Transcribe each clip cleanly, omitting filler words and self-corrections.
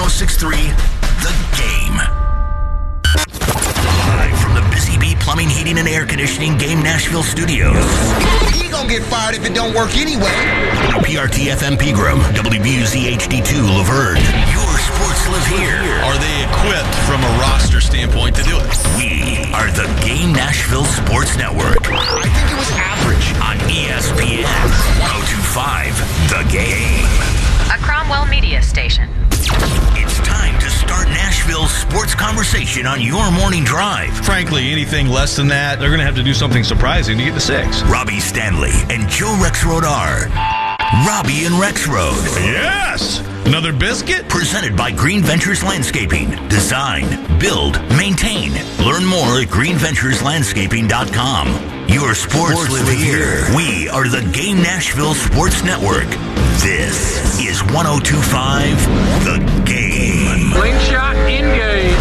106.3 The Game. Live from the Busy Bee Plumbing, Heating, and Air Conditioning Game Nashville studios. He gonna get fired if it don't work anyway. WPRT FM Pegram, WBUZ HD2 Laverne. Your sports live here. Are they equipped from a roster standpoint to do it? We are the Game Nashville Sports Network. I think it was average. On ESPN 102.5 The Game. A Cromwell media station. It's time to start Nashville's sports conversation on your morning drive. Frankly, anything less than that, they're going to have to do something surprising to get to 6. Robbie Stanley and Joe Rexrode are Robbie and Rexrode. Yes! Another biscuit? Presented by Green Ventures Landscaping. Design, build, maintain. Learn more at greenventureslandscaping.com. Your sports live here. We are the Game Nashville Sports Network. This is 102.5 The Game. Slingshot engage.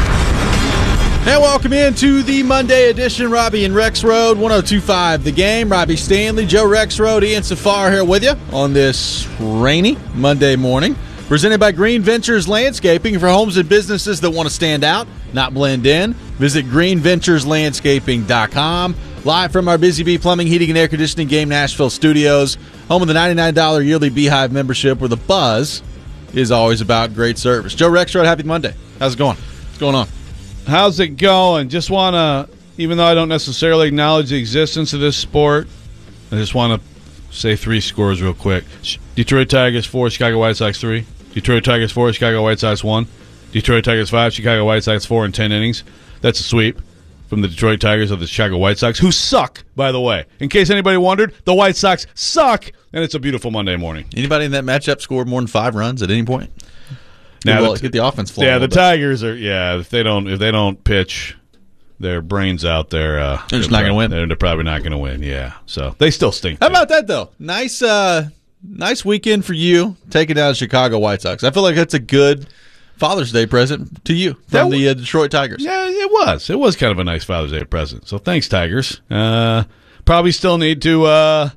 And welcome into the Monday edition. Robbie and Rexrode, 102.5 The Game. Robbie Stanley, Joe Rexrode, Ian Safar here with you on this rainy Monday morning. Presented by Green Ventures Landscaping. For homes and businesses that want to stand out, not blend in, visit greenventureslandscaping.com. Live from our Busy Bee Plumbing, Heating, and Air Conditioning Game Nashville studios, home of the $99 yearly Beehive membership, where the buzz is always about great service. Joe Rexrode, happy Monday. How's it going? What's going on? How's it going? Just want to, even though I don't necessarily acknowledge the existence of this sport, I just want to say 3 scores real quick. Detroit Tigers 4, Chicago White Sox 3. Detroit Tigers 4, Chicago White Sox 1. Detroit Tigers 5, Chicago White Sox 4 in 10 innings. That's a sweep from the Detroit Tigers of the Chicago White Sox, who suck, by the way. In case anybody wondered, the White Sox suck, and it's a beautiful Monday morning. Anybody in that matchup scored more than 5 runs at any point? Now, get the offense flowing. Yeah, the Tigers are. Yeah, if they don't pitch their brains out, they're just not going to win. They're probably not going to win. Yeah, so they still stink. How about that though? Nice weekend for you taking down Chicago White Sox. I feel like that's a good Father's Day present to you from the Detroit Tigers. Yeah, it was. It was kind of a nice Father's Day present. So thanks, Tigers. Probably still need to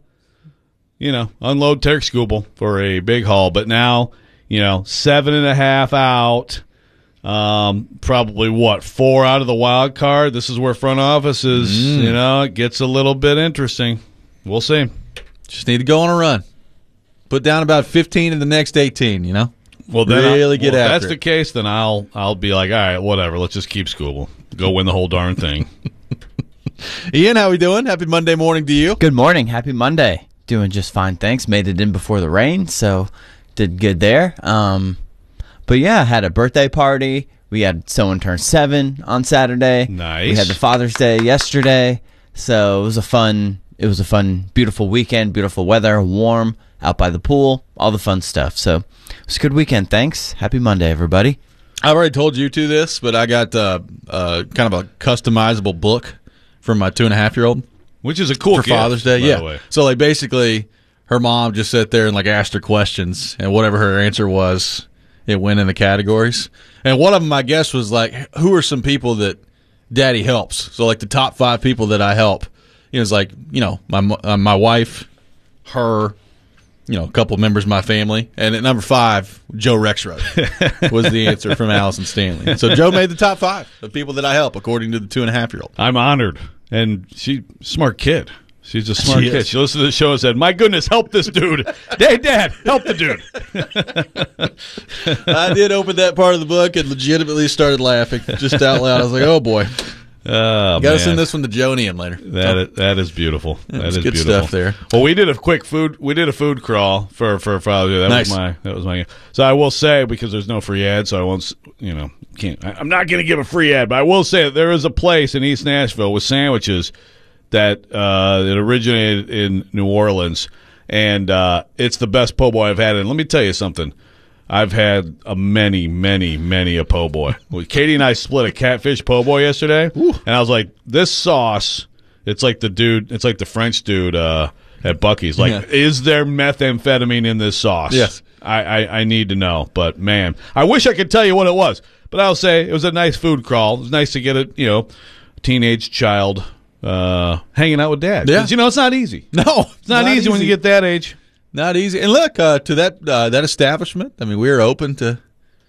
unload Tarek Skubal for a big haul, but now. 7.5 out, probably 4 out of the wild card. This is where front office is, it gets a little bit interesting. We'll see. Just need to go on a run. Put down about 15 in the next 18, Well, then really get after if that's it. the case, then I'll be like, all right, whatever. Let's just keep Skubal. Go win the whole darn thing. Ian, how we doing? Happy Monday morning to you. Good morning. Happy Monday. Doing just fine, thanks. Made it in before the rain, so did good there. But yeah, had a birthday party. We had someone turn 7 on Saturday. Nice. We had the Father's Day yesterday. So it was a fun, beautiful weekend, beautiful weather, warm, out by the pool, all the fun stuff. So it was a good weekend. Thanks. Happy Monday, everybody. I've already told you two this, but I got kind of a customizable book for my 2.5-year-old. Which is a cool for gift, Father's Day. by Yeah. the way. So basically her mom just sat there and asked her questions, and whatever her answer was, it went in the categories. And one of them, I guess, was who are some people that Daddy helps? So the top 5 people that I help. It's my wife, her, a couple members of my family, and at number 5, Joe Rexrode was the answer from Allison Stanley. So Joe made the top 5 of people that I help, according to the 2.5-year-old. I'm honored, and she's a smart kid. She's a smart She kid. is. She listened to the show and said, my goodness, help this dude. Hey, Dad, help the dude. I did open that part of the book and legitimately started laughing just out loud. I was like, oh, boy. Oh, Got to send this one to Joe and Ian later. That is beautiful. That is good beautiful stuff there. Well, we did a food crawl for Father's Day. Nice. That was my. So I will say, because there's no free ad, so I won't. Can't. I'm not going to give a free ad, but I will say that there is a place in East Nashville with sandwiches that it originated in New Orleans, and it's the best po' boy I've had. And let me tell you something. I've had a many a po' boy. Katie and I split a catfish po' boy yesterday, and I was like, this sauce, it's like the French dude at Buc-ee's. Is there methamphetamine in this sauce? Yes. I need to know. But, man, I wish I could tell you what it was. But I'll say it was a nice food crawl. It was nice to get a teenage child hanging out with Dad. Yeah. 'Cause, it's not easy. No. It's not easy when you get that age. Not easy. And look, to that establishment, we are open to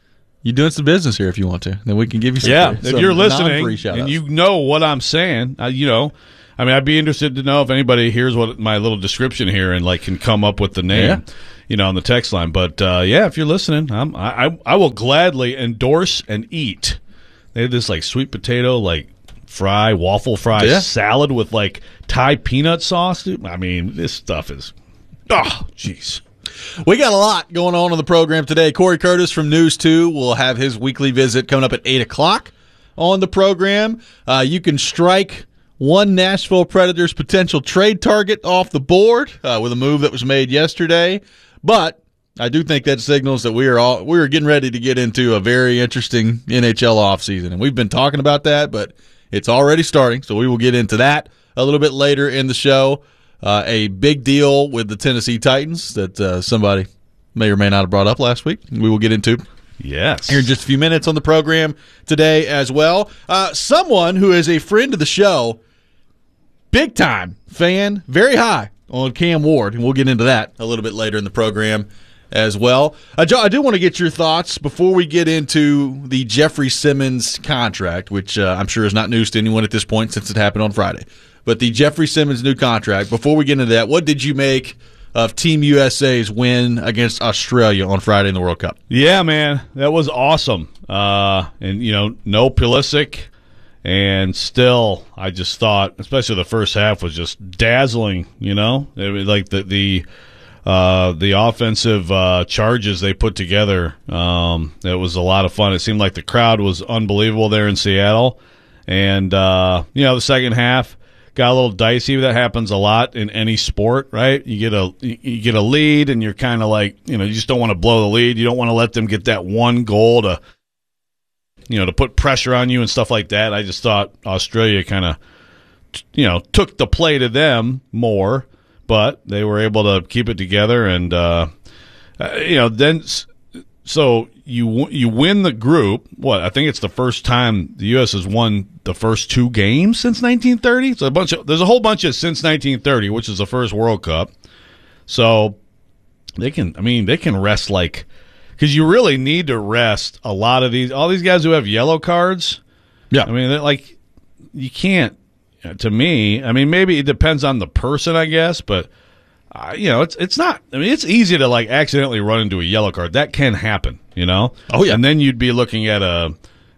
You doing some business here if you want to. Then we can give you some if you're listening non-free shout-outs. and you know what I'm saying, I'd be interested to know if anybody hears what my little description here and can come up with the name, on the text line. But if you're listening, I will gladly endorse and eat. They had this sweet potato waffle fry salad with Thai peanut sauce. Dude. I mean, this stuff is jeez. We got a lot going on the program today. Corey Curtis from News 2 will have his weekly visit coming up at 8 o'clock on the program. You can strike one Nashville Predators potential trade target off the board with a move that was made yesterday. But I do think that signals that we are getting ready to get into a very interesting NHL offseason. And we've been talking about that, but it's already starting. So we will get into that a little bit later in the show. A big deal with the Tennessee Titans that somebody may or may not have brought up last week. We will get into here in just a few minutes on the program today as well. Someone who is a friend of the show, big time fan, very high on Cam Ward, and we'll get into that a little bit later in the program as well. Joe, I do want to get your thoughts before we get into the Jeffrey Simmons contract, which I'm sure is not news to anyone at this point since it happened on Friday. But the Jeffrey Simmons new contract, before we get into that, what did you make of Team USA's win against Australia on Friday in the World Cup? Yeah, man, that was awesome. And, no Pulisic. And still, I just thought, especially the first half, was just dazzling, It was the offensive charges they put together, it was a lot of fun. It seemed like the crowd was unbelievable there in Seattle. And, the second half got a little dicey. That happens a lot in any sport, right? You get a lead, and you're kind of you just don't want to blow the lead. You don't want to let them get that one goal to put pressure on you and stuff like that. I just thought Australia kind of, took the play to them more, but they were able to keep it together. And, then so you win the group. I think it's the first time the U.S. has won the first two games since 1930. So there's a whole bunch of since 1930, which is the first World Cup. So they can rest because you really need to rest a lot of all these guys who have yellow cards. Yeah. I mean, you can't, to me, maybe it depends on the person, I guess, but, it's not, it's easy to accidentally run into a yellow card. That can happen, Oh, yeah. And then you'd be looking at a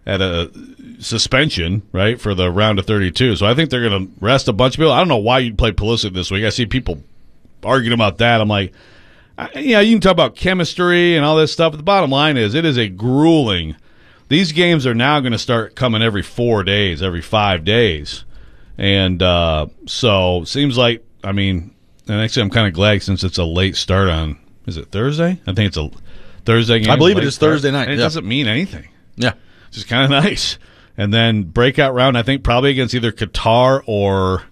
suspension, right, for the round of 32. So I think they're going to rest a bunch of people. I don't know why you'd play Pulisic this week. I see people arguing about that. I'm like, you can talk about chemistry and all this stuff, but the bottom line is it is a grueling. These games are now going to start coming every 4 days, every 5 days. And so it seems like, and actually I'm kind of glad since it's a late start on, is it Thursday? I think it's a Thursday game. I believe it is Thursday night. And it doesn't mean anything. Yeah. It's just kind of nice. And then breakout round, I think probably against either Qatar or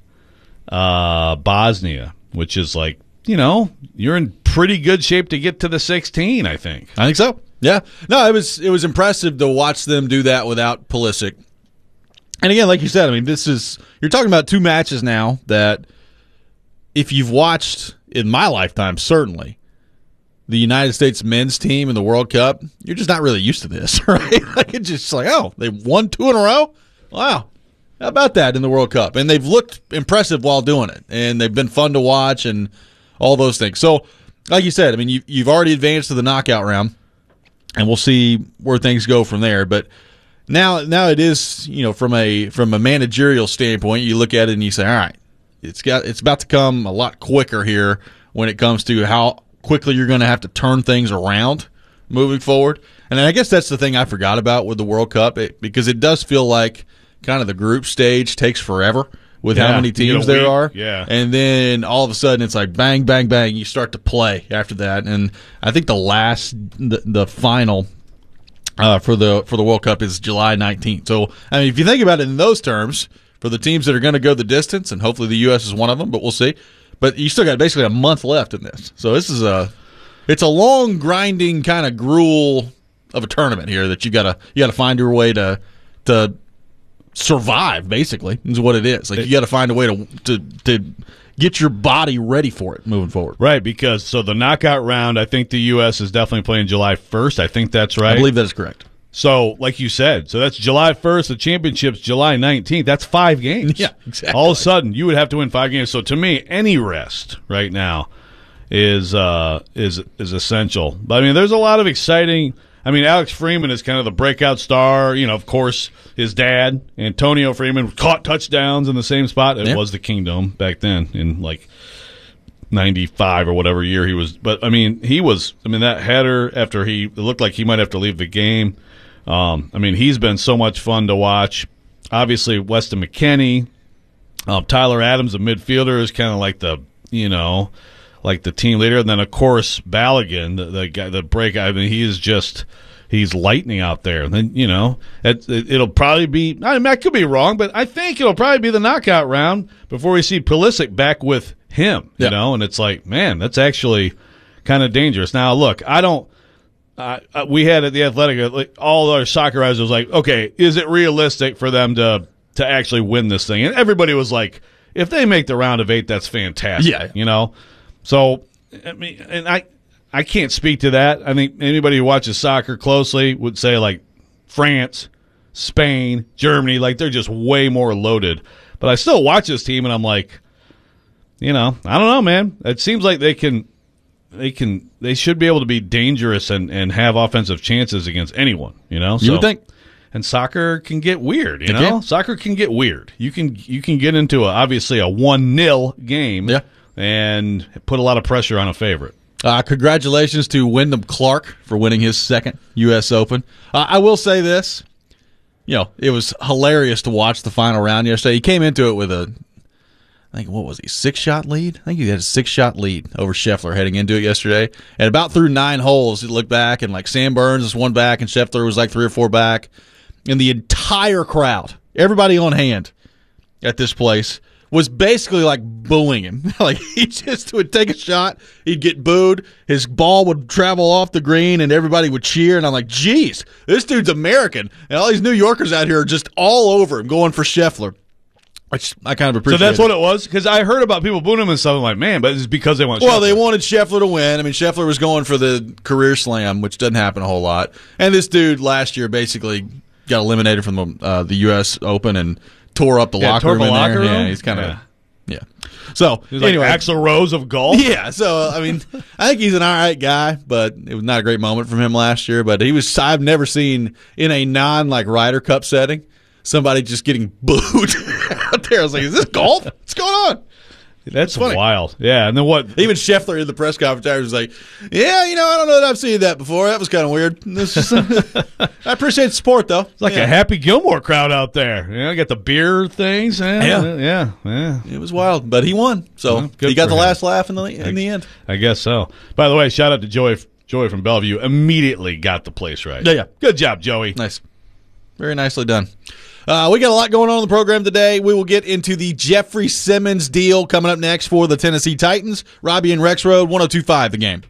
Bosnia, which is you're in pretty good shape to get to the 16, I think. I think so. Yeah. No, it was impressive to watch them do that without Pulisic. And again, like you said, you're talking about two matches now that if you've watched in my lifetime, certainly, the United States men's team in the World Cup, you're just not really used to this, right? It's just they won 2 in a row? Wow. How about that in the World Cup? And they've looked impressive while doing it, and they've been fun to watch and all those things. So, like you said, you've already advanced to the knockout round, and we'll see where things go from there. But now it is, from a managerial standpoint, you look at it and you say, all right, it's about to come a lot quicker here when it comes to how quickly you're going to have to turn things around moving forward. And I guess that's the thing I forgot about with the World Cup, because it does feel like kind of the group stage takes forever with how many teams there are. Yeah. And then all of a sudden it's bang, bang, bang, you start to play after that. And I think the final for the World Cup is July 19th. So, if you think about it in those terms, for the teams that are going to go the distance, and hopefully the U.S. is one of them, but we'll see. But you still got basically a month left in this. So this is it's a long, grinding kind of gruel of a tournament here that you got to find your way to survive. Basically, is what it is. You got to find a way to get your body ready for it moving forward. Right, because the knockout round, I think the U.S. is definitely playing July 1st. I think that's right. I believe that is correct. So, like you said, so that's July 1st. The championship's July 19th. That's 5 games. Yeah, exactly. All of a sudden, you would have to win 5 games. So, to me, any rest right now is essential. But I mean, there's a lot of exciting. I mean, Alex Freeman is kind of the breakout star. You know, of course, his dad, Antonio Freeman, caught touchdowns in the same spot. It was the Kingdom back then in like 95 or whatever year he was. But I mean, that header after it looked like he might have to leave the game. I mean, he's been so much fun to watch. Obviously, Weston McKennie, Tyler Adams, a midfielder, is kind of like the team leader. And then, of course, Balogun, the guy, the break. I mean, he's lightning out there. And then, it'll probably be, I mean, I could be wrong, but I think it'll probably be the knockout round before we see Pulisic back with him, and it's like, man, that's actually kind of dangerous. Now, look, we had at the Athletic, all our soccer guys was like, okay, is it realistic for them to actually win this thing? And everybody was like, if they make the round of 8, that's fantastic. Yeah. So, I mean, and I can't speak to that. I think anybody who watches soccer closely would say, like, France, Spain, Germany, like, they're just way more loaded. But I still watch this team, and I'm like, I don't know, man. It seems like they should be able to be dangerous and have offensive chances against anyone, You would think. And soccer can get weird, you know? can. Soccer can get weird. You can get into obviously a 1-0 game and put a lot of pressure on a favorite. Congratulations to Wyndham Clark for winning his second U.S. Open. I will say this. It was hilarious to watch the final round yesterday. He came into it with I think, what was he, 6-shot lead? I think he had a 6-shot lead over Scheffler heading into it yesterday. And about through 9 holes, he looked back, and like Sam Burns was 1 back, and Scheffler was like 3 or 4 back. And the entire crowd, everybody on hand at this place, was basically like booing him. Like, he just would take a shot, he'd get booed, his ball would travel off the green, and everybody would cheer. And I'm like, geez, this dude's American. And all these New Yorkers out here are just all over him going for Scheffler. I kind of appreciate it. So that's what it was? Because I heard about people booing him and stuff. I'm like, man, but it's because they want Scheffler. Well, they wanted Scheffler to win. I mean, Scheffler was going for the career slam, which doesn't happen a whole lot. And this dude last year basically got eliminated from the U.S. Open and tore up the locker room in there. Yeah, he's kind of So he's anyway, like Axl Rose of golf. Yeah. So I mean, I think he's an all right guy, but it was not a great moment from him last year. But I've never seen in a Ryder Cup setting somebody just getting booed out there. I was like, is this golf? What's going on? That's wild. Yeah, and then what? Even Scheffler in the press conference was like, yeah, I don't know that I've seen that before. That was kind of weird. I appreciate the support, though. It's like a Happy Gilmore crowd out there. Got the beer things. Yeah. It was wild, but he won. So he got the last laugh in the end. I guess so. By the way, shout out to Joey from Bellevue. Immediately got the place right. Yeah. Good job, Joey. Nice. Very nicely done. We got a lot going on in the program today. We will get into the Jeffrey Simmons deal coming up next for the Tennessee Titans. Robbie and Rex Road, 102.5 The Game.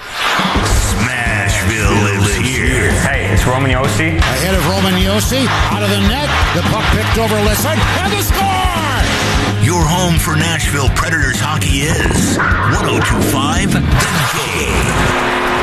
Smashville lives here. Hey, it's Roman Yossi. Ahead of Roman Yossi, out of the net, the puck picked over Lisson, and the score! Your home for Nashville Predators hockey is 102.5 The Game.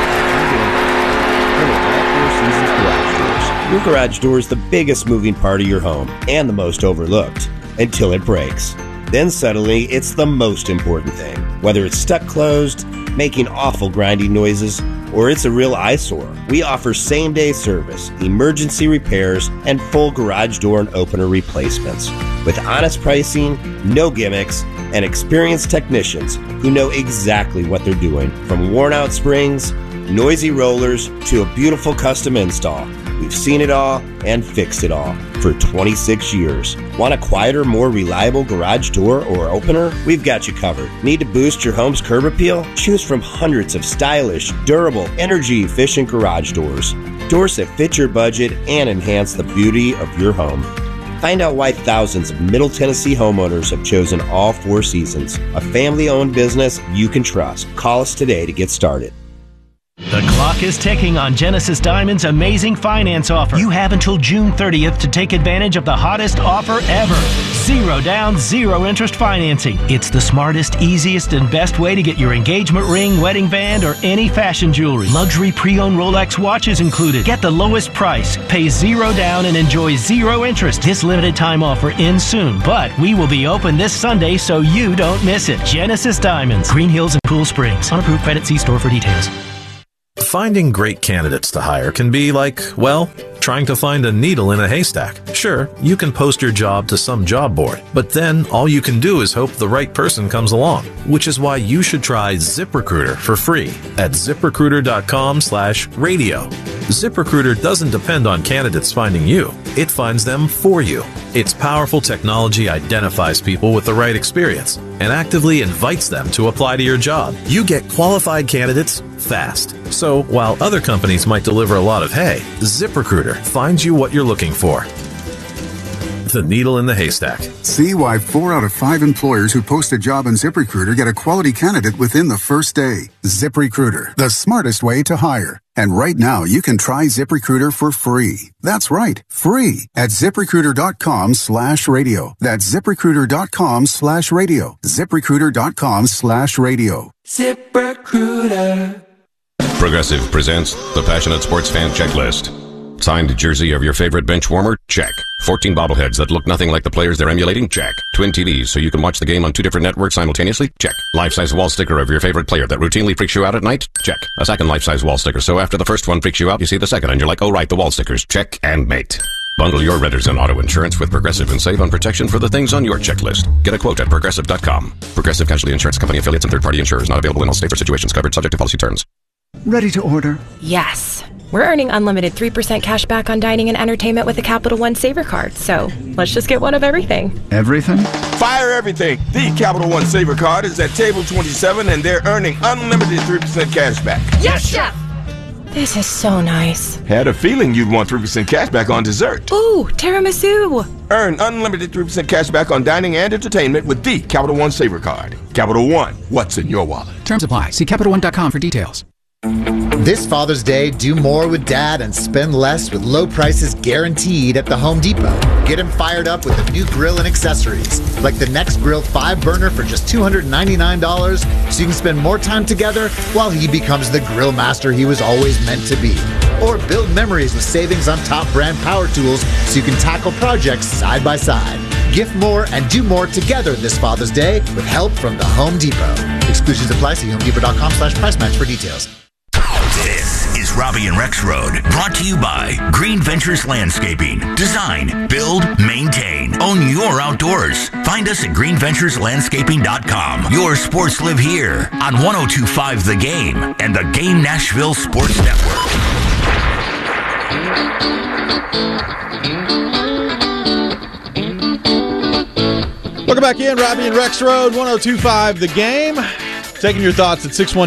Your garage door is the biggest moving part of your home and the most overlooked until it breaks. Then suddenly, it's the most important thing. Whether it's stuck closed, making awful grinding noises, or it's a real eyesore, we offer same-day service, emergency repairs, and full garage door and opener replacements. With honest pricing, no gimmicks, and experienced technicians who know exactly what they're doing. From worn-out springs, noisy rollers, to a beautiful custom install. We've seen it all and fixed it all for 26 years. Want a quieter, more reliable garage door or opener? We've got you covered. Need to boost your home's curb appeal? Choose from hundreds of stylish, durable, energy-efficient garage doors. Doors that fit your budget and enhance the beauty of your home. Find out why thousands of Middle Tennessee homeowners have chosen All Four Seasons, a family-owned business you can trust. Call us today to get started. The clock is ticking on Genesis Diamond's amazing finance offer. You have until June 30th to take advantage of the hottest offer ever. 0 down, 0 interest financing. It's the smartest, easiest, and best way to get your engagement ring, wedding band, or any fashion jewelry. Luxury pre-owned Rolex watches included. Get the lowest price, pay 0 down, and enjoy 0 interest. This limited time offer ends soon, but we will be open this Sunday so you don't miss it. Genesis Diamonds, Green Hills and Cool Springs. On approved credit, see store for details. Finding great candidates to hire can be like, well, trying to find a needle in a haystack. Sure, you can post your job to some job board, but then all you can do is hope the right person comes along, which is why you should try ZipRecruiter for free at ZipRecruiter.com/radio. ZipRecruiter doesn't depend on candidates finding you. It finds them for you. Its powerful technology identifies people with the right experience and actively invites them to apply to your job. You get qualified candidates fast. So while other companies might deliver a lot of hay, ZipRecruiter finds you what you're looking for. The needle in the haystack. See why 4 out of 5 employers who post a job on ZipRecruiter get a quality candidate within the first day. ZipRecruiter, the smartest way to hire. And right now, you can try ZipRecruiter for free. That's right, free at ZipRecruiter.com/radio. That's ZipRecruiter.com/radio. ZipRecruiter.com/radio. ZipRecruiter. Progressive presents the Passionate Sports Fan Checklist. Signed jersey of your favorite bench warmer? Check. 14 bobbleheads that look nothing like the players they're emulating? Check. Twin TVs so you can watch the game on 2 different networks simultaneously? Check. Life-size wall sticker of your favorite player that routinely freaks you out at night? Check. A second life-size wall sticker so after the first one freaks you out, you see the second and you're like, oh right, the wall stickers. Check and mate. Bundle your renters and auto insurance with Progressive and save on protection for the things on your checklist. Get a quote at Progressive.com. Progressive Casualty Insurance Company affiliates and third-party insurers not available in all states or situations covered subject to policy terms. Ready to order? Yes. We're earning unlimited 3% cash back on dining and entertainment with the Capital One Saver Card, so let's just get one of everything. Everything? Fire everything! The Capital One Saver Card is at table 27 and they're earning unlimited 3% cash back. Yes, Chef! This is so nice. Had a feeling you'd want 3% cash back on dessert. Ooh, tiramisu! Earn unlimited 3% cash back on dining and entertainment with the Capital One Saver Card. Capital One, what's in your wallet? Terms apply. See CapitalOne.com for details. This Father's Day, do more with Dad and spend less with low prices guaranteed at the Home Depot. Get him fired up with a new grill and accessories, like the Next Grill 5-burner for just $299, so you can spend more time together while he becomes the grill master he was always meant to be. Or build memories with savings on top brand power tools so you can tackle projects side by side. Gift more and do more together this Father's Day with help from the Home Depot. Exclusions apply. See HomeDepot.com/price match for details. This is Robbie and Rex Road, brought to you by Green Ventures Landscaping. Design, build, maintain, own your outdoors. Find us at greenventureslandscaping.com. Your sports live here on 102.5 The Game and the Game Nashville Sports Network. Welcome back in, Robbie and Rex Road, 102.5 The Game. Taking your thoughts at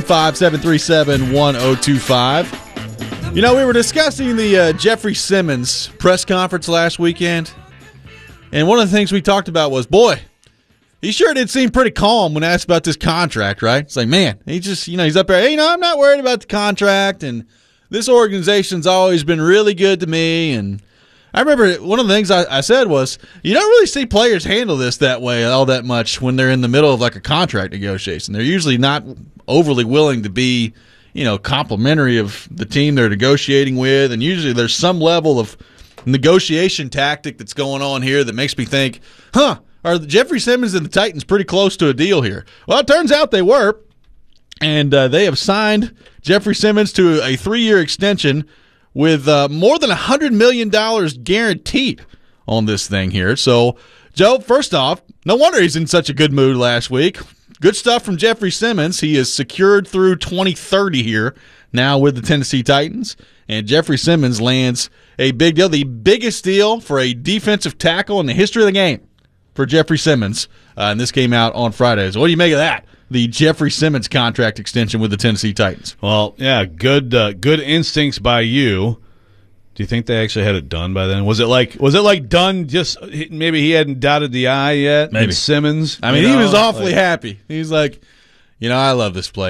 615-737-1025. You know, we were discussing the Jeffrey Simmons press conference last weekend, and one of the things we talked about was, boy, he sure did seem pretty calm when asked about this contract, right? It's like, man, he just, he's up there, hey, I'm not worried about the contract, and this organization's always been really good to me, and I remember one of the things I said was, you don't really see players handle this that way all that much when they're in the middle of like a contract negotiation. They're usually not overly willing to be, complimentary of the team they're negotiating with, and usually there's some level of negotiation tactic that's going on here that makes me think, are Jeffrey Simmons and the Titans pretty close to a deal here? Well, it turns out they were, and they have signed Jeffrey Simmons to a 3-year extension with more than $100 million guaranteed on this thing here. So, Joe, first off, no wonder he's in such a good mood last week. Good stuff from Jeffrey Simmons. He is secured through 2030 here now with the Tennessee Titans. And Jeffrey Simmons lands a big deal, the biggest deal for a defensive tackle in the history of the game for Jeffrey Simmons. And this came out on Friday. So what do you make of that? The Jeffrey Simmons contract extension with the Tennessee Titans. Well, yeah, good instincts by you. Do you think they actually had it done by then? Was it like done? Just maybe he hadn't dotted the I yet. Maybe Simmons. I mean, he was awfully happy. He's like, I love this place.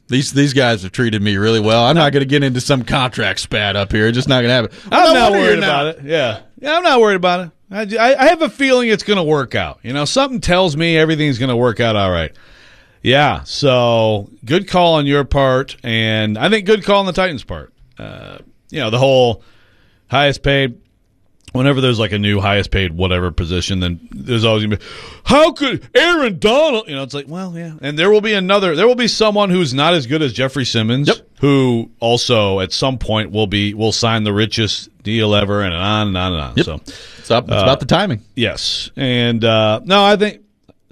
These guys have treated me really well. I'm not going to get into some contract spat up here. It's just not going to happen. I'm not worried about it. Yeah, I'm not worried about it. I have a feeling it's going to work out. Something tells me everything's going to work out all right. Yeah, so good call on your part, and I think good call on the Titans' part. The whole highest paid. Whenever there's like a new highest paid whatever position, then there's always going to be, how could Aaron Donald? It's like, well, yeah. And there will be someone who's not as good as Jeffrey Simmons, who also at some point will sign the richest deal ever, and on and on and on. Yep. So it's about the timing. Yes. And no, I think,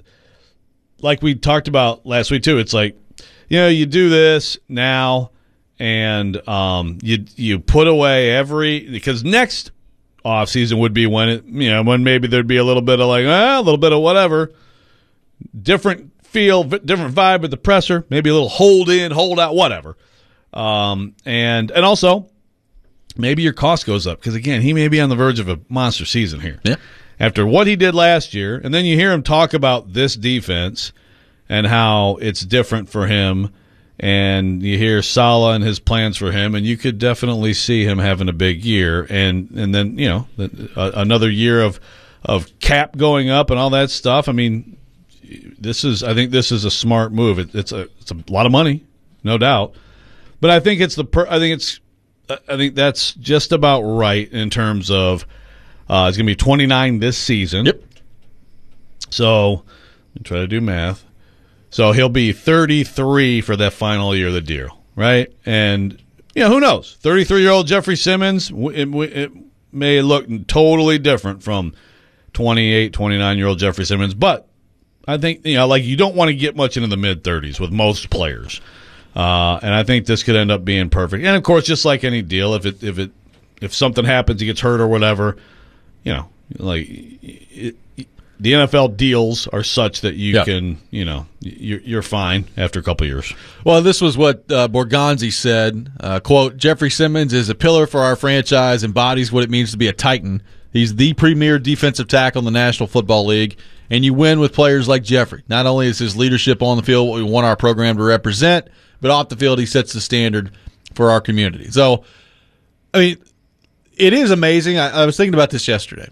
like we talked about last week too, it's like, you do this now, and you put away because next off season would be when when maybe there'd be a little bit of like a little bit of whatever, different feel, different vibe with the presser, maybe a little hold in, hold out, whatever, and also maybe your cost goes up because again he may be on the verge of a monster season here. Yeah. After what he did last year, and then you hear him talk about this defense and how it's different for him. And you hear Saleh and his plans for him, and you could definitely see him having a big year. And then another year of cap going up and all that stuff. I mean, I think this is a smart move. It's a lot of money, no doubt. But I think I think that's just about right in terms of it's going to be 29 this season. Yep. So let me try to do math. So he'll be 33 for that final year of the deal, right? And, who knows? 33-year-old Jeffrey Simmons, it may look totally different from 28, 29-year-old Jeffrey Simmons. But I think, you don't want to get much into the mid-30s with most players. And I think this could end up being perfect. And, of course, just like any deal, if something happens, he gets hurt or whatever, the NFL deals are such that you can, you're fine after a couple of years. Well, this was what Borgonzi said, quote, Jeffrey Simmons is a pillar for our franchise, embodies what it means to be a Titan. He's the premier defensive tackle in the National Football League, and you win with players like Jeffrey. Not only is his leadership on the field what we want our program to represent, but off the field he sets the standard for our community. So, I mean, it is amazing. I was thinking about this yesterday.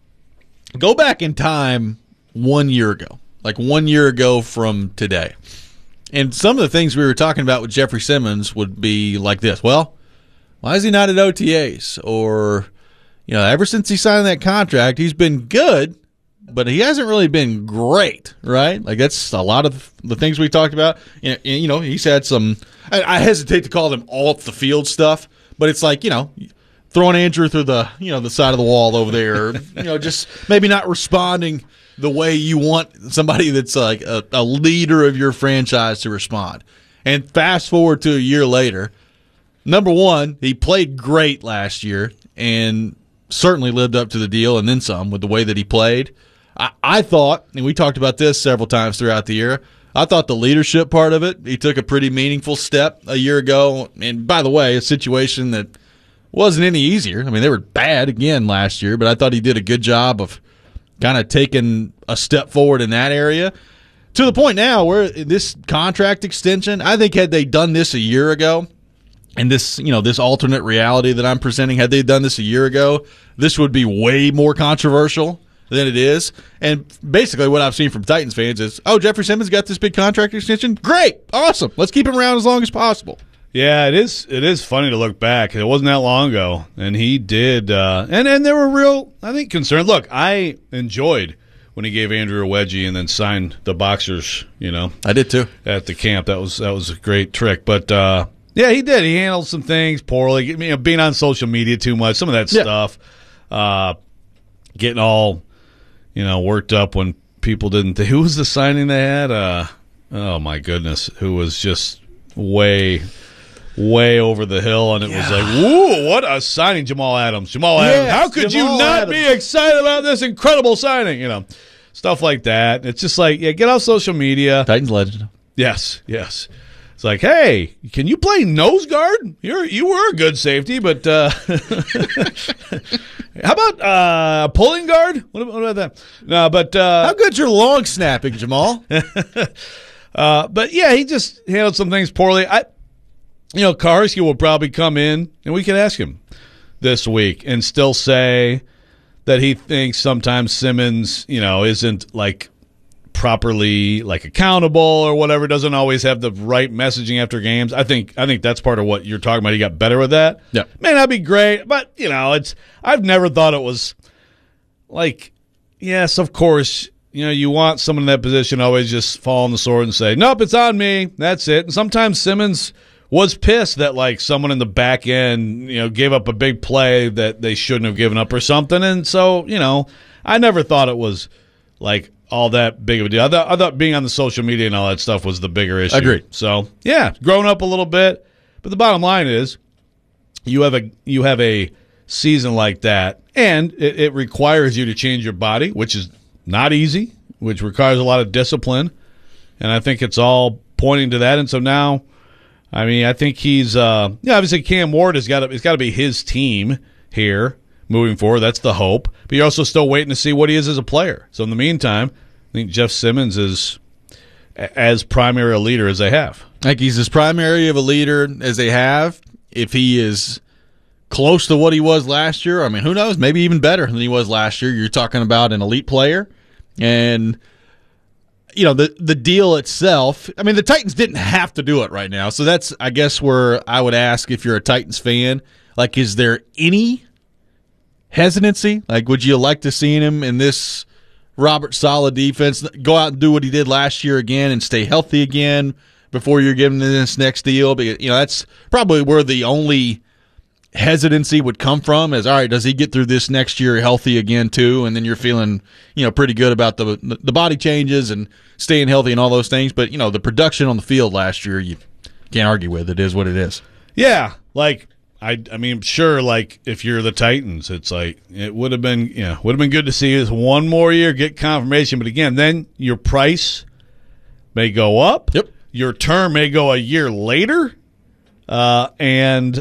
Go back in time 1 year ago, like 1 year ago from today. And some of the things we were talking about with Jeffrey Simmons would be like this. Well, why is he not at OTAs? Or, ever since he signed that contract, he's been good, but he hasn't really been great, right? Like that's a lot of the things we talked about. And, he's had some, I hesitate to call them off the field stuff, but it's like, throwing Andrew through the the side of the wall over there, just maybe not responding the way you want somebody that's like a leader of your franchise to respond. And fast forward to a year later, number one, he played great last year and certainly lived up to the deal and then some with the way that he played. I thought, and we talked about this several times throughout the year, I thought the leadership part of it, he took a pretty meaningful step a year ago. And by the way, a situation that wasn't any easier. I mean, they were bad again last year, but I thought he did a good job of kind of taking a step forward in that area to the point now where this contract extension, I think had they done this a year ago and this, this alternate reality that I'm presenting, had they done this a year ago, this would be way more controversial than it is. And basically what I've seen from Titans fans is, Jeffrey Simmons got this big contract extension. Great. Awesome. Let's keep him around as long as possible. Yeah, it is funny to look back. It wasn't that long ago, and he did, and there were real, I think, concerns. Look, I enjoyed when he gave Andrew a wedgie and then signed the boxers. I did too at the camp. That was a great trick. But yeah, he did. He handled some things poorly. Being on social media too much, some of that stuff, getting all worked up when people didn't. Who was the signing they had? Oh my goodness, who was just way over the hill, and it was like, whoa, what a signing, Jamal Adams. Yes, how could Jamal you not be excited about this incredible signing? Stuff like that. It's just like, get off social media. Titans legend. Yes. It's like, hey, can you play nose guard? You were a good safety, but how about pulling guard? What about that? No, but how good's your long snapping, Jamal? But yeah, he just handled some things poorly. Kaharski will probably come in, and we can ask him this week and still say that he thinks sometimes Simmons, isn't like properly like accountable or whatever, doesn't always have the right messaging after games. I think that's part of what you're talking about. He got better with that. Yeah. May not be great, but I've never thought it was like, yes, of course, you want someone in that position to always just fall on the sword and say, nope, it's on me. That's it. And sometimes Simmons was pissed that like someone in the back end, gave up a big play that they shouldn't have given up or something. And so, I never thought it was like all that big of a deal. I thought being on the social media and all that stuff was the bigger issue. Agreed. So yeah, grown up a little bit. But the bottom line is, you have a season like that, and it requires you to change your body, which is not easy, which requires a lot of discipline. And I think it's all pointing to that. And so now, I think he's obviously Cam Ward it's got to be his team here moving forward. That's the hope. But you're also still waiting to see what he is as a player. So in the meantime, I think Jeff Simmons is as primary a leader as they have. I think he's as primary of a leader as they have. If he is close to what he was last year, who knows? Maybe even better than he was last year. You're talking about an elite player. And the deal itself, the Titans didn't have to do it right now. So that's, I guess, where I would ask if you're a Titans fan, like, is there any hesitancy? Like, would you like to see him in this Robert Saleh defense go out and do what he did last year again and stay healthy again before you're giving him this next deal? Because, that's probably where the only hesitancy would come from is, all right, does he get through this next year healthy again too? And then you're feeling, pretty good about the body changes and staying healthy and all those things. But, the production on the field last year, you can't argue with. It is what it is. Yeah. Like, sure, like, if you're the Titans, it's like, it would have been good to see this one more year, get confirmation. But again, then your price may go up. Yep. Your term may go a year later. And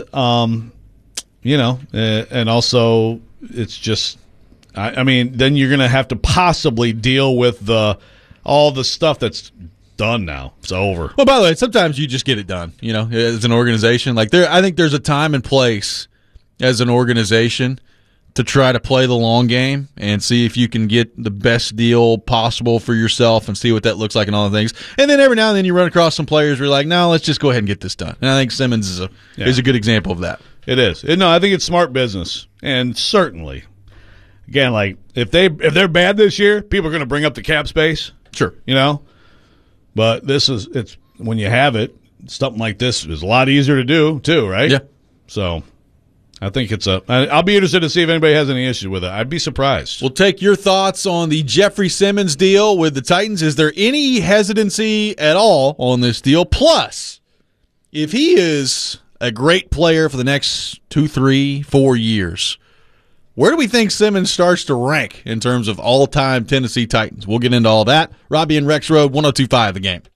also it's just, then you're going to have to possibly deal with all the stuff that's done now. It's over. Well, by the way, sometimes you just get it done, as an organization. Like, I think there's a time and place as an organization to try to play the long game and see if you can get the best deal possible for yourself and see what that looks like and all the things. And then every now and then you run across some players where you're like, no, let's just go ahead and get this done. And I think Simmons is a good example of that. It is. No, I think it's smart business. And certainly, again, like, if they're bad this year, people are going to bring up the cap space. Sure. But it's when you have it, something like this is a lot easier to do too, right? Yeah. So I think I'll be interested to see if anybody has any issue with it. I'd be surprised. We'll take your thoughts on the Jeffrey Simmons deal with the Titans. Is there any hesitancy at all on this deal? Plus, if he is a great player for the next 2, 3, 4 years, where do we think Simmons starts to rank in terms of all-time Tennessee Titans? We'll get into all that. Robbie and Rex Road, 102.5 The Game.